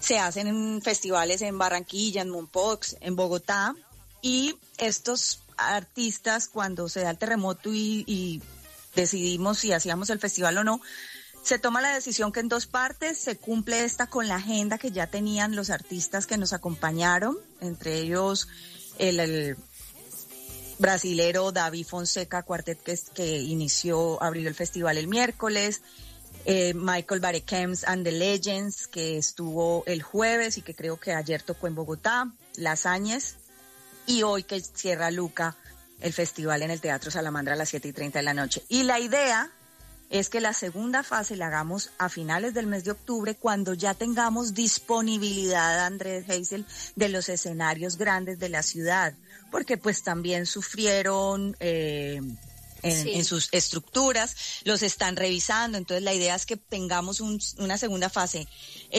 se hacen festivales en Barranquilla, en Mompox, en Bogotá, y estos artistas, cuando se da el terremoto y decidimos si hacíamos el festival o no, se toma la decisión que en 2 partes se cumple esta con la agenda que ya tenían los artistas que nos acompañaron, entre ellos el brasilero David Fonseca Quartet que abrió el festival el miércoles, Michael Barekems and the Legends, que estuvo el jueves y que creo que ayer tocó en Bogotá, Las Áñez, y hoy que cierra Luca el festival en el Teatro Salamandra a las 7:30 de la noche. Y la idea es que la segunda fase la hagamos a finales del mes de octubre, cuando ya tengamos disponibilidad, Andrés Heisel, de los escenarios grandes de la ciudad, porque pues también sufrieron en sus estructuras, los están revisando. Entonces la idea es que tengamos una segunda fase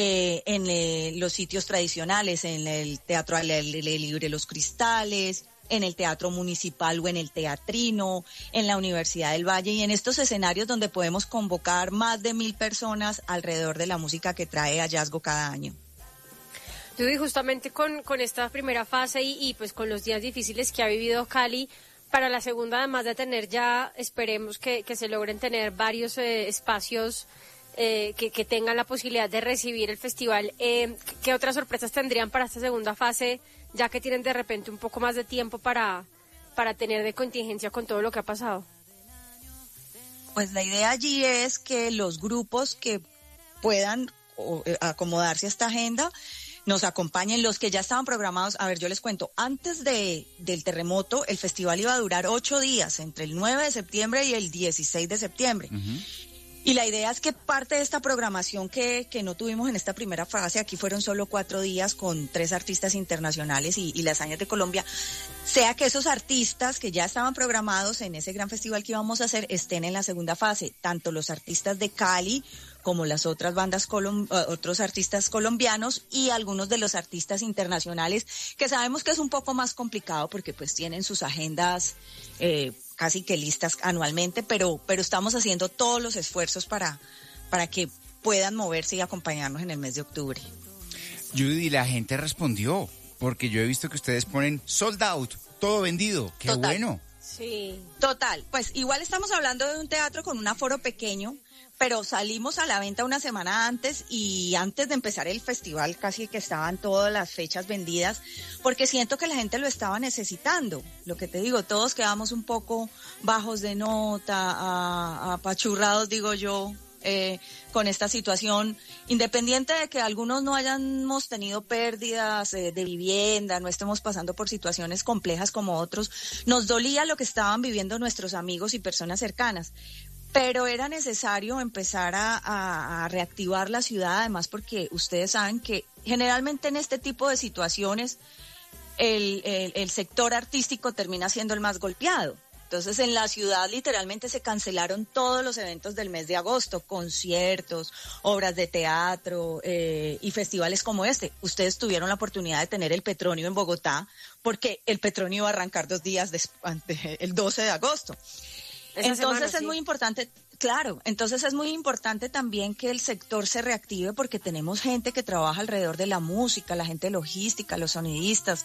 en los sitios tradicionales, en el Teatro al Aire Libre Los Cristales, en el Teatro Municipal o en el Teatrino, en la Universidad del Valle, y en estos escenarios donde podemos convocar más de 1,000 personas alrededor de la música que trae Hallazgo cada año. Judy, justamente con esta primera fase y pues con los días difíciles que ha vivido Cali, para la segunda, además de tener ya, esperemos que se logren tener varios espacios que tengan la posibilidad de recibir el festival, ¿qué otras sorpresas tendrían para esta segunda fase, ya que tienen de repente un poco más de tiempo para tener de contingencia con todo lo que ha pasado? Pues la idea allí es que los grupos que puedan acomodarse a esta agenda nos acompañen, los que ya estaban programados. A ver, yo les cuento, antes del terremoto, el festival iba a durar 8 días, entre el 9 de septiembre y el 16 de septiembre. Uh-huh. Y la idea es que parte de esta programación que no tuvimos en esta primera fase, aquí fueron solo 4 días con 3 artistas internacionales y Las Áñez de Colombia, sea que esos artistas que ya estaban programados en ese gran festival que íbamos a hacer estén en la segunda fase, tanto los artistas de Cali como las otras bandas, otros artistas colombianos y algunos de los artistas internacionales, que sabemos que es un poco más complicado porque pues tienen sus agendas casi que listas anualmente, pero estamos haciendo todos los esfuerzos para que puedan moverse y acompañarnos en el mes de octubre. Judy, la gente respondió, porque yo he visto que ustedes ponen sold out, todo vendido. ¡Qué Total. Bueno! Sí. Total, pues igual estamos hablando de un teatro con un aforo pequeño, pero salimos a la venta una semana antes, y antes de empezar el festival casi que estaban todas las fechas vendidas, porque siento que la gente lo estaba necesitando. Lo que te digo, todos quedamos un poco bajos de nota, apachurrados, digo yo, con esta situación, independiente de que algunos no hayamos tenido pérdidas de vivienda, no estemos pasando por situaciones complejas como otros, nos dolía lo que estaban viviendo nuestros amigos y personas cercanas. Pero era necesario empezar a reactivar la ciudad, además porque ustedes saben que generalmente en este tipo de situaciones el sector artístico termina siendo el más golpeado. Entonces en la ciudad literalmente se cancelaron todos los eventos del mes de agosto, conciertos, obras de teatro y festivales como este. Ustedes tuvieron la oportunidad de tener el Petronio en Bogotá, porque el Petronio iba a arrancar 2 días después, el 12 de agosto. Entonces es muy importante, claro, entonces es muy importante también que el sector se reactive, porque tenemos gente que trabaja alrededor de la música, la gente logística, los sonidistas,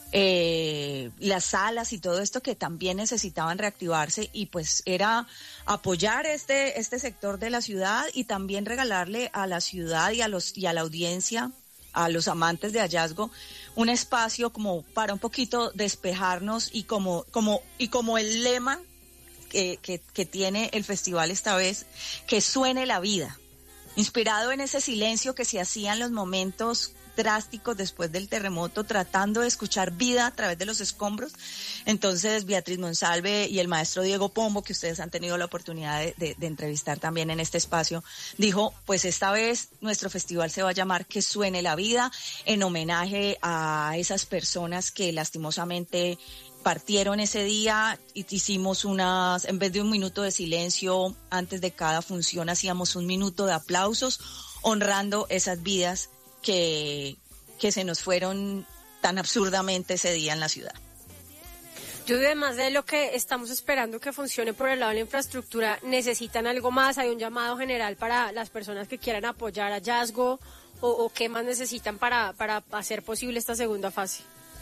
las salas y todo esto que también necesitaban reactivarse, y pues era apoyar este sector de la ciudad y también regalarle a la ciudad y a la audiencia, a los amantes de Hallazgo, un espacio como para un poquito despejarnos y como el lema que tiene el festival esta vez, que suene la vida, inspirado en ese silencio que se hacía en los momentos drásticos después del terremoto, tratando de escuchar vida a través de los escombros. Entonces Beatriz Monsalve y el maestro Diego Pombo, que ustedes han tenido la oportunidad de entrevistar también en este espacio, dijo, pues esta vez nuestro festival se va a llamar Que Suene la Vida, en homenaje a esas personas que lastimosamente partieron ese día. Hicimos en vez de 1 minuto de silencio antes de cada función, hacíamos 1 minuto de aplausos, honrando esas vidas que se nos fueron tan absurdamente ese día en la ciudad. Yo, además de lo que estamos esperando que funcione por el lado de la infraestructura, ¿necesitan algo más? ¿Hay un llamado general para las personas que quieran apoyar Hallazgo o qué más necesitan para hacer posible esta segunda fase?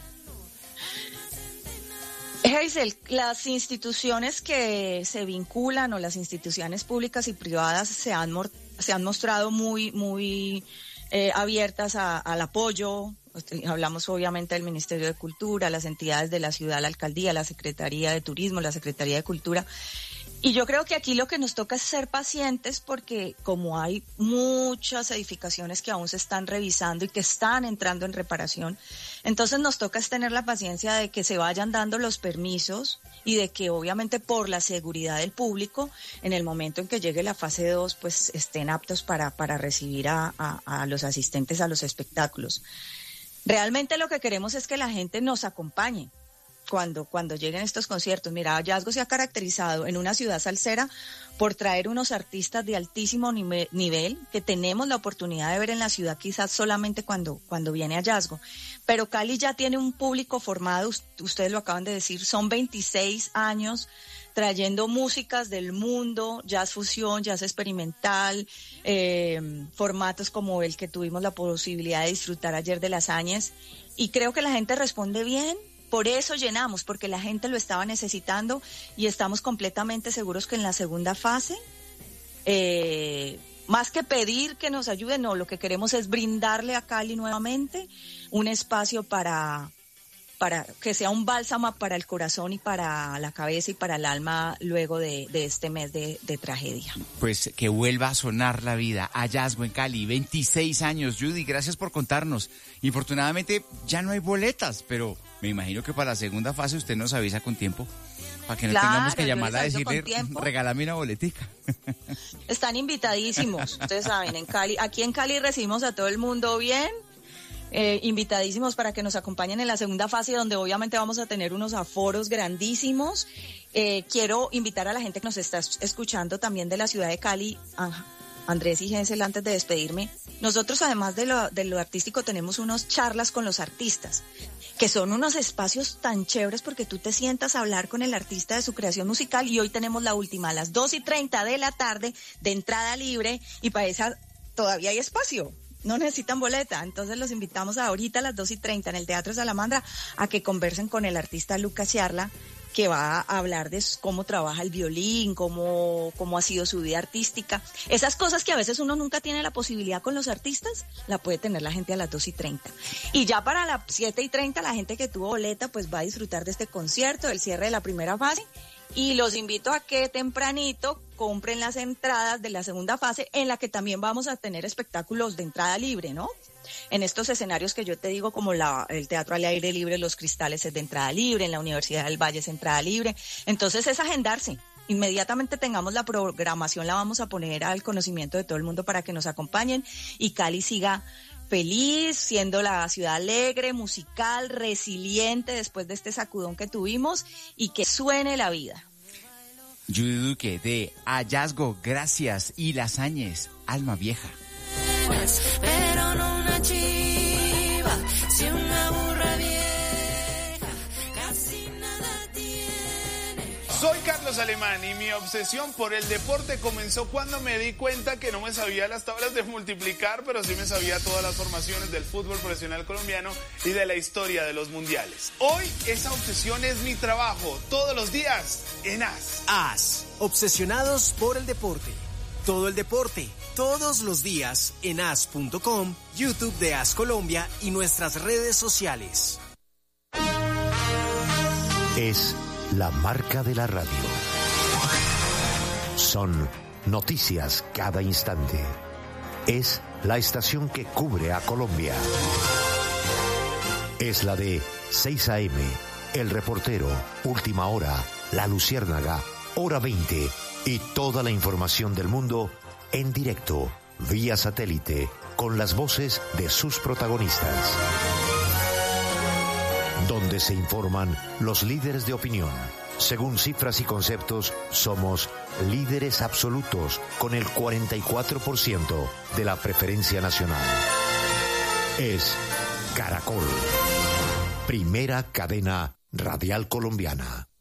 Hazel, las instituciones que se vinculan o las instituciones públicas y privadas se han mostrado muy abiertas al apoyo. Hablamos obviamente del Ministerio de Cultura, las entidades de la ciudad, la alcaldía, la Secretaría de Turismo, la Secretaría de Cultura. Y yo creo que aquí lo que nos toca es ser pacientes porque como hay muchas edificaciones que aún se están revisando y que están entrando en reparación, entonces nos toca es tener la paciencia de que se vayan dando los permisos y de que obviamente por la seguridad del público, en el momento en que llegue la fase 2, pues estén aptos para recibir a los asistentes a los espectáculos. Realmente lo que queremos es que la gente nos acompañe cuando lleguen estos conciertos. Mira, Hallazgo se ha caracterizado en una ciudad salsera por traer unos artistas de altísimo nivel que tenemos la oportunidad de ver en la ciudad quizás solamente cuando viene Hallazgo. Pero Cali ya tiene un público formado, ustedes lo acaban de decir, son 26 años trayendo músicas del mundo, jazz fusión, jazz experimental, formatos como el que tuvimos la posibilidad de disfrutar ayer de Las Áñez, y creo que la gente responde bien. Por eso llenamos, porque la gente lo estaba necesitando y estamos completamente seguros que en la segunda fase, más que pedir que nos ayuden, no, lo que queremos es brindarle a Cali nuevamente un espacio para que sea un bálsamo para el corazón y para la cabeza y para el alma luego de este mes de tragedia. Pues que vuelva a sonar la vida. Hallazgo en Cali, 26 años. Judy, gracias por contarnos. Infortunadamente ya no hay boletas, pero me imagino que para la segunda fase usted nos avisa con tiempo para que no tengamos que llamarla a decirle, regálame una boletica. Están invitadísimos, ustedes saben, en Cali. Aquí en Cali recibimos a todo el mundo bien. Invitadísimos para que nos acompañen en la segunda fase, donde obviamente vamos a tener unos aforos grandísimos. Quiero invitar a la gente que nos está escuchando también de la ciudad de Cali, Andrés y Hazel, antes de despedirme. Nosotros, además de lo artístico, tenemos unas charlas con los artistas, que son unos espacios tan chéveres porque tú te sientas a hablar con el artista de su creación musical, y hoy tenemos la última a las 2:30 de la tarde de entrada libre, y para esa todavía hay espacio. No necesitan boleta, entonces los invitamos ahorita a las 2:30 en el Teatro Salamandra a que conversen con el artista Lucas Ciarla, que va a hablar de cómo trabaja el violín, cómo ha sido su vida artística. Esas cosas que a veces uno nunca tiene la posibilidad con los artistas, la puede tener la gente a las 2:30. Y ya para las 7:30 la gente que tuvo boleta pues va a disfrutar de este concierto, del cierre de la primera fase. Y los invito a que tempranito compren las entradas de la segunda fase, en la que también vamos a tener espectáculos de entrada libre, ¿no? En estos escenarios que yo te digo, como el Teatro al Aire Libre, Los Cristales es de entrada libre, en la Universidad del Valle es entrada libre. Entonces es agendarse. Inmediatamente tengamos la programación, la vamos a poner al conocimiento de todo el mundo para que nos acompañen y Cali siga feliz, siendo la ciudad alegre, musical, resiliente después de este sacudón que tuvimos, y que suene la vida. Judy Duque de Hallazgo, gracias, y Las Áñez, Alma Vieja. Pero no una chiva, si una burra vieja, casi nada tiene. Soy Carlos Alemán y mi obsesión por el deporte comenzó cuando me di cuenta que no me sabía las tablas de multiplicar, pero sí me sabía todas las formaciones del fútbol profesional colombiano y de la historia de los mundiales. Hoy esa obsesión es mi trabajo, todos los días en AS. AS, obsesionados por el deporte. Todo el deporte, todos los días en as.com, YouTube de AS Colombia y nuestras redes sociales. Es la marca de la radio. Son noticias cada instante. Es la estación que cubre a Colombia. Es la de 6 AM, El Reportero, Última Hora, La Luciérnaga, Hora 20 y toda la información del mundo en directo, vía satélite, con las voces de sus protagonistas. Donde se informan los líderes de opinión. Según cifras y conceptos, somos líderes absolutos con el 44% de la preferencia nacional. Es Caracol, primera cadena radial colombiana.